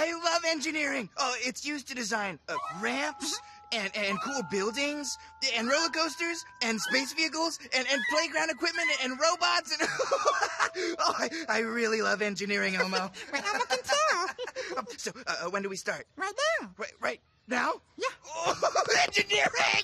I love engineering. Oh, it's used to design ramps and cool buildings and roller coasters and space vehicles and playground equipment and robots. And oh, I really love engineering, Elmo. Well, Elmo can tell. So, when do we start? Right now. Right now? Yeah. Oh, engineering!